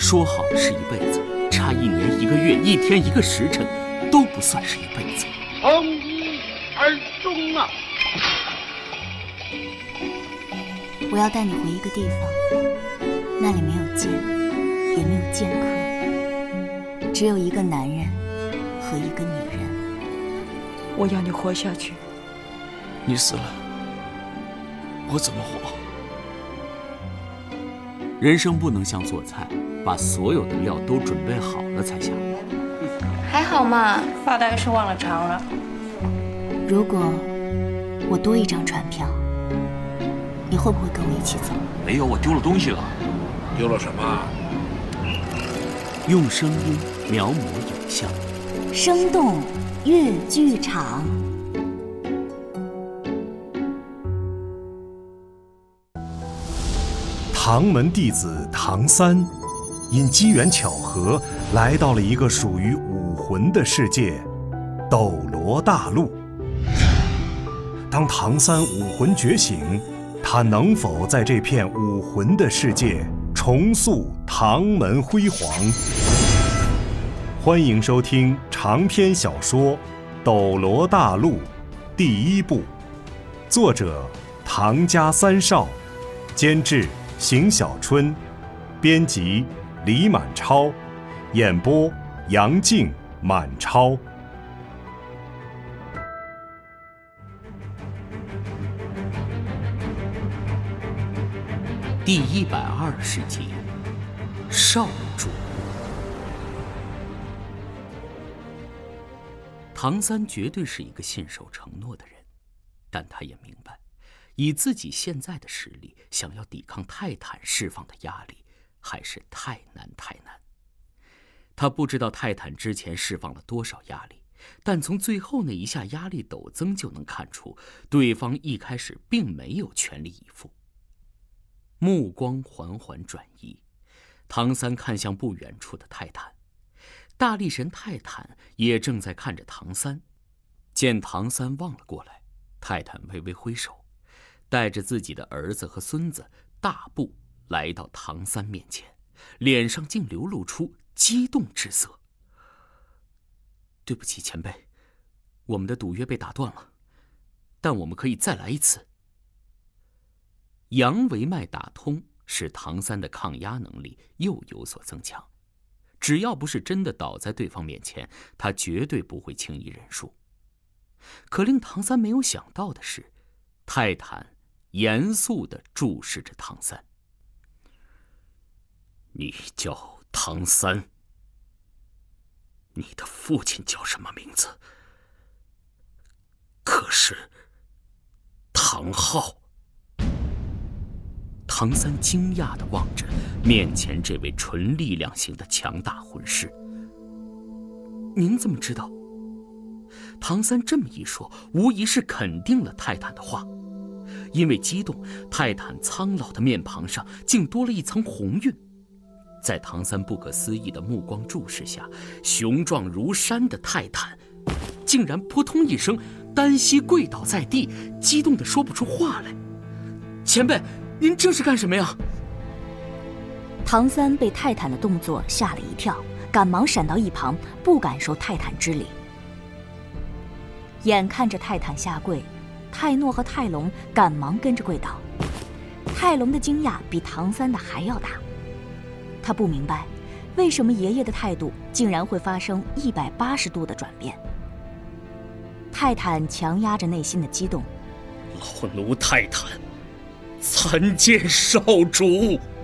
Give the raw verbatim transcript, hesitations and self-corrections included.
说好了是一辈子，差一年一个月一天一个时辰都不算是一辈子。 从一而终啊！ 我要带你回一个地方，那里没有剑，也没有剑客，只有一个男人和一个女人。 我要你活下去。 你死了，我怎么活？ 人生不能像做菜，把所有的料都准备好了才下锅。 还好嘛， 发大概是忘了尝了。 如果我多一张船票，你会不会跟我一起走？ 没有，我丢了东西了。 丢了什么？ 用声音描摹影像， 生动粤剧场。 唐门弟子唐三，因机缘巧合来到了一个属于武魂的世界——斗罗大陆。当唐三武魂觉醒，他能否在这片武魂的世界重塑唐门辉煌？欢迎收听长篇小说《斗罗大陆》第一部，作者唐家三少，监制邢小春，编辑李满超，演播杨静、满超。 第一百二十集，少主。唐三绝对是一个信守承诺的人，但他也明白，以自己现在的实力，想要抵抗泰坦释放的压力，还是太难太难。他不知道泰坦之前释放了多少压力，但从最后那一下压力陡增就能看出，对方一开始并没有全力以赴。目光缓缓转移，唐三看向不远处的泰坦，大力神泰坦也正在看着唐三。见唐三望了过来，泰坦微微挥手，带着自己的儿子和孙子大步来到唐三面前，脸上竟流露出激动之色。对不起前辈，我们的赌约被打断了，但我们可以再来一次。阳维脉打通，使唐三的抗压能力又有所增强。只要不是真的倒在对方面前，他绝对不会轻易认输。可令唐三没有想到的是，泰坦严肃地注视着唐三。你叫唐三，你的父亲叫什么名字？可是唐昊。唐三惊讶地望着面前这位纯力量型的强大魂师。您怎么知道？唐三这么一说，无疑是肯定了泰坦的话。因为激动，泰坦苍老的面庞上竟多了一层红晕。在唐三不可思议的目光注视下，雄壮如山的泰坦竟然扑通一声单膝跪倒在地，激动地说不出话来。前辈，您这是干什么呀？ 唐三被泰坦的动作吓了一跳，赶忙闪到一旁，不敢受泰坦之礼。眼看着泰坦下跪，泰诺和泰隆赶忙跟着跪倒。泰隆的惊讶比唐三的还要大，他不明白为什么爷爷的态度竟然会发生一百八十度的转变。泰坦强压着内心的激动， 老奴泰坦参见少主。